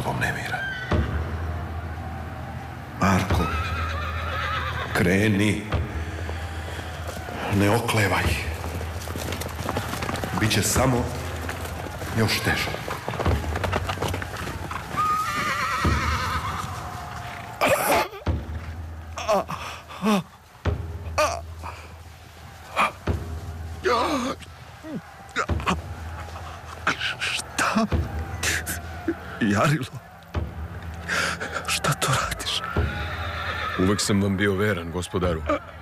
žrtvom nemira. Marko, kreni. Ne oklevaj. Biće samo još teže. Šta? Jarilo, šta to radiš? Uvek sam vam bio veran, gospodaru.